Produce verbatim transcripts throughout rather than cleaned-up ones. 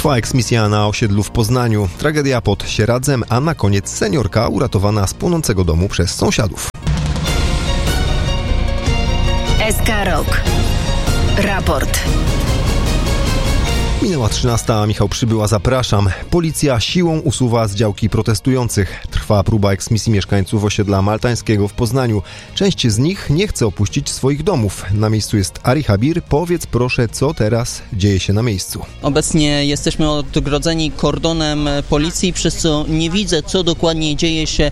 Trwa eksmisja na osiedlu w Poznaniu. Tragedia pod Sieradzem, a na koniec seniorka uratowana z płonącego domu przez sąsiadów. S K Rok. Raport. Minęła trzynasta, Michał Przybyła, zapraszam. Policja siłą usuwa z działki protestujących. Trwa próba eksmisji mieszkańców osiedla maltańskiego w Poznaniu. Część z nich nie chce opuścić swoich domów. Na miejscu jest Ari Habir. Powiedz proszę, co teraz dzieje się na miejscu. Obecnie jesteśmy odgrodzeni kordonem policji, przez co nie widzę, co dokładnie dzieje się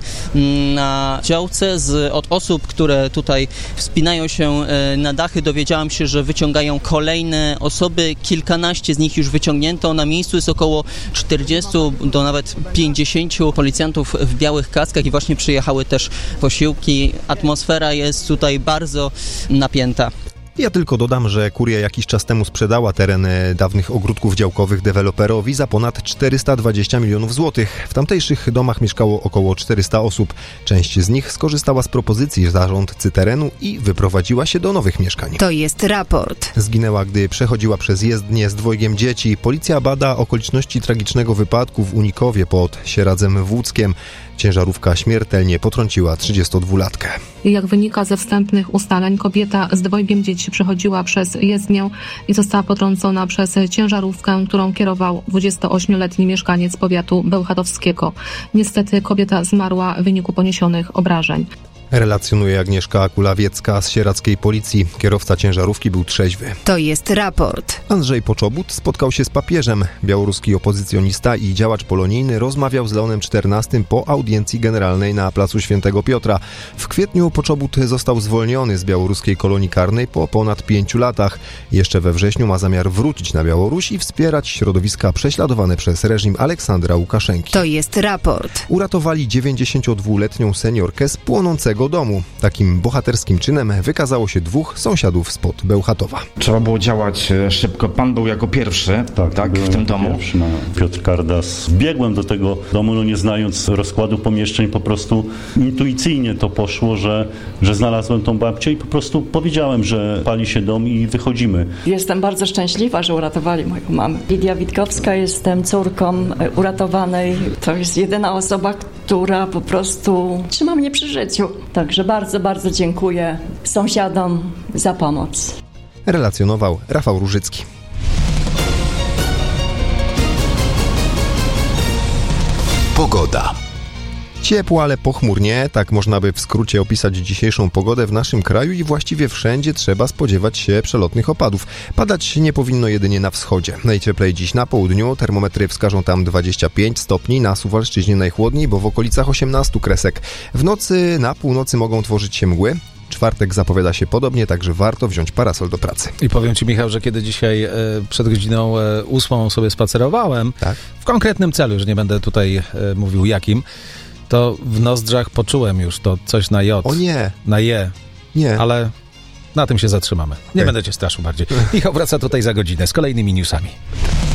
na działce. Z, od osób, które tutaj wspinają się na dachy, dowiedziałam się, że wyciągają kolejne osoby. Kilkanaście z nich już wyciągnięto. Na miejscu jest około czterdziestu do nawet pięćdziesięciu policjantów w białych kaskach i właśnie przyjechały też posiłki. Atmosfera jest tutaj bardzo napięta. Ja tylko dodam, że kuria jakiś czas temu sprzedała teren dawnych ogródków działkowych deweloperowi za ponad czterysta dwadzieścia milionów złotych. W tamtejszych domach mieszkało około czterysta osób. Część z nich skorzystała z propozycji zarządcy terenu i wyprowadziła się do nowych mieszkań. To jest raport. Zginęła, gdy przechodziła przez jezdnię z dwojgiem dzieci. Policja bada okoliczności tragicznego wypadku w Unikowie pod Sieradzem Włódzkiem. Ciężarówka śmiertelnie potrąciła trzydziestodwulatkę. Jak wynika ze wstępnych ustaleń, kobieta z dwojgiem dzieci przechodziła przez jezdnię i została potrącona przez ciężarówkę, którą kierował dwudziestoośmioletni mieszkaniec powiatu bełchatowskiego. Niestety kobieta zmarła w wyniku poniesionych obrażeń. Relacjonuje Agnieszka Kulawiecka z sieradzkiej policji. Kierowca ciężarówki był trzeźwy. To jest raport. Andrzej Poczobut spotkał się z papieżem. Białoruski opozycjonista i działacz polonijny rozmawiał z Leonem czternastym po audiencji generalnej na placu Świętego Piotra. W kwietniu Poczobut został zwolniony z białoruskiej kolonii karnej po ponad pięciu latach. Jeszcze we wrześniu ma zamiar wrócić na Białoruś i wspierać środowiska prześladowane przez reżim Aleksandra Łukaszenki. To jest raport. Uratowali dziewięćdziesięciodwuletnią seniorkę z płonącego domu. Takim bohaterskim czynem wykazało się dwóch sąsiadów spod Bełchatowa. Trzeba było działać szybko. Pan był jako pierwszy tak, tak, w tym domu. Pierwszy, no. Piotr Kardas. Biegłem do tego domu, no nie znając rozkładu pomieszczeń, po prostu intuicyjnie to poszło, że, że znalazłem tą babcię i po prostu powiedziałem, że pali się dom i wychodzimy. Jestem bardzo szczęśliwa, że uratowali moją mamę. Lidia Witkowska, jestem córką uratowanej. To jest jedyna osoba, która po prostu trzyma mnie przy życiu. Także bardzo, bardzo dziękuję sąsiadom za pomoc. Relacjonował Rafał Różycki. Pogoda. Ciepło, ale pochmurnie, tak można by w skrócie opisać dzisiejszą pogodę w naszym kraju i właściwie wszędzie trzeba spodziewać się przelotnych opadów. Padać nie powinno jedynie na wschodzie. Najcieplej dziś na południu, termometry wskażą tam dwadzieścia pięć stopni, na Suwalszczyźnie najchłodniej, bo w okolicach osiemnaście kresek. W nocy na północy mogą tworzyć się mgły. Czwartek zapowiada się podobnie, także warto wziąć parasol do pracy. I powiem Ci, Michał, że kiedy dzisiaj e, przed godziną e, ósmą sobie spacerowałem, tak? W konkretnym celu, że nie będę tutaj e, mówił jakim, to w nozdrzach poczułem już to coś na J. O nie! Na Je. Nie. Ale na tym się zatrzymamy. Nie okay. Będę Cię straszył bardziej. Michał wraca tutaj za godzinę z kolejnymi newsami.